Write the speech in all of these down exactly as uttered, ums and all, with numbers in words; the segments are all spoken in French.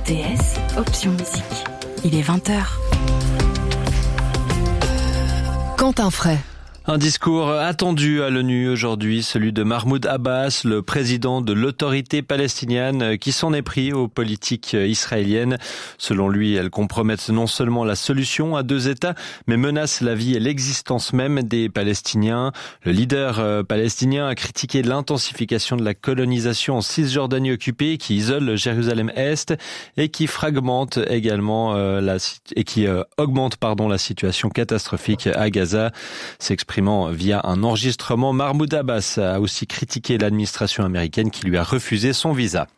T S, option musique. Il est vingt heures. Quentin Fray. Un discours attendu à l'ONU aujourd'hui, celui de Mahmoud Abbas, le président de l'autorité palestinienne, qui s'en est pris aux politiques israéliennes. Selon lui, elles compromettent non seulement la solution à deux États, mais menacent la vie et l'existence même des Palestiniens. Le leader palestinien a critiqué l'intensification de la colonisation en Cisjordanie occupée, qui isole Jérusalem-Est et qui fragmente également euh, la et qui euh, augmente pardon la situation catastrophique à Gaza. S'exprime via un enregistrement, Mahmoud Abbas a aussi critiqué l'administration américaine qui lui a refusé son visa.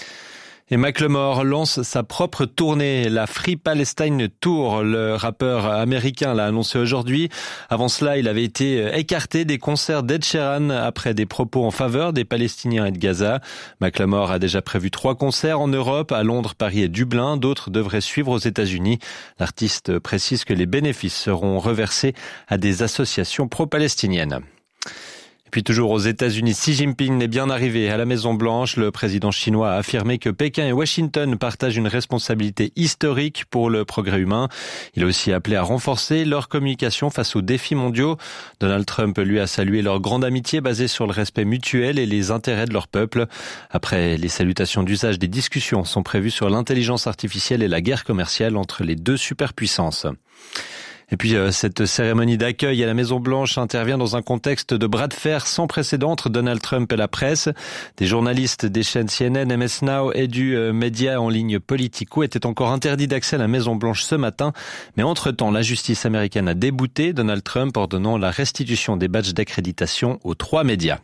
Et Macklemore lance sa propre tournée, la Free Palestine Tour. Le rappeur américain l'a annoncé aujourd'hui. Avant cela, il avait été écarté des concerts d'Ed Sheeran après des propos en faveur des Palestiniens et de Gaza. Macklemore a déjà prévu trois concerts en Europe, à Londres, Paris et Dublin. D'autres devraient suivre aux États-Unis. L'artiste précise que les bénéfices seront reversés à des associations pro-palestiniennes. Et puis toujours aux États-Unis, Xi Jinping est bien arrivé à la Maison-Blanche. Le président chinois a affirmé que Pékin et Washington partagent une responsabilité historique pour le progrès humain. Il a aussi appelé à renforcer leur communication face aux défis mondiaux. Donald Trump, lui, a salué leur grande amitié basée sur le respect mutuel et les intérêts de leur peuple. Après, les salutations d'usage, des discussions sont prévues sur l'intelligence artificielle et la guerre commerciale entre les deux superpuissances. Et puis euh, cette cérémonie d'accueil à la Maison-Blanche intervient dans un contexte de bras de fer sans précédent entre Donald Trump et la presse. Des journalistes des chaînes C N N, M S Now et du euh, média en ligne Politico étaient encore interdits d'accès à la Maison-Blanche ce matin. Mais entre-temps, la justice américaine a débouté Donald Trump, ordonnant la restitution des badges d'accréditation aux trois médias.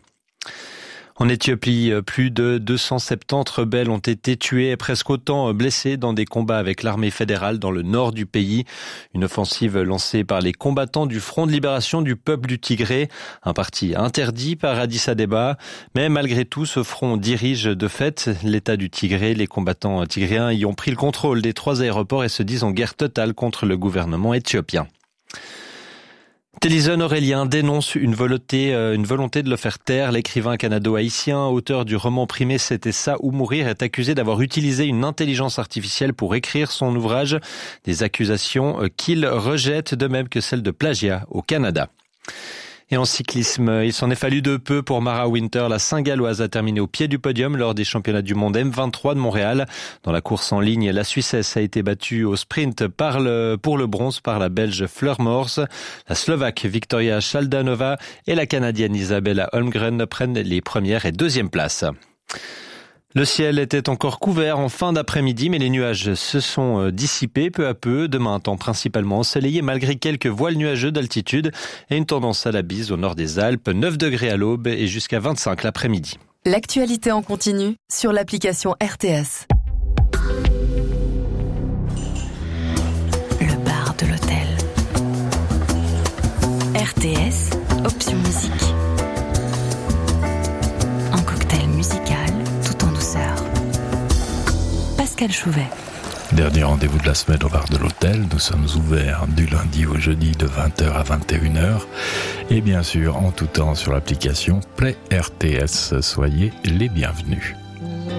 En Éthiopie, plus de deux cent soixante-dix rebelles ont été tués et presque autant blessés dans des combats avec l'armée fédérale dans le nord du pays. Une offensive lancée par les combattants du Front de libération du peuple du Tigré, un parti interdit par Addis Abeba. Mais malgré tout, ce front dirige de fait l'État du Tigré. Les combattants tigréens y ont pris le contrôle des trois aéroports et se disent en guerre totale contre le gouvernement éthiopien. Téléson Aurélien dénonce une volonté, euh, une volonté de le faire taire. L'écrivain canado-haïtien, auteur du roman primé C'était ça ou mourir, est accusé d'avoir utilisé une intelligence artificielle pour écrire son ouvrage. Des accusations euh, qu'il rejette, de même que celles de plagiat au Canada. Et en cyclisme, il s'en est fallu de peu pour Mara Winter. La Saint-Galloise a terminé au pied du podium lors des championnats du monde M vingt-trois de Montréal. Dans la course en ligne, la Suissesse a été battue au sprint par le, pour le bronze par la Belge Fleur Morse. La Slovaque Victoria Shaldanova et la Canadienne Isabella Holmgren prennent les premières et deuxièmes places. Le ciel était encore couvert en fin d'après-midi, mais les nuages se sont dissipés peu à peu. Demain, un temps principalement ensoleillé malgré quelques voiles nuageux d'altitude et une tendance à la bise au nord des Alpes, neuf degrés à l'aube et jusqu'à vingt-cinq l'après-midi. L'actualité en continu sur l'application R T S. Le bar de l'hôtel. R T S, option musique. Un cocktail musical tout en douceur. Pascal Chouvet. Dernier rendez-vous de la semaine au bar de l'hôtel. Nous sommes ouverts du lundi au jeudi de vingt heures à vingt et une heures. Et bien sûr, en tout temps sur l'application Play R T S. Soyez les bienvenus.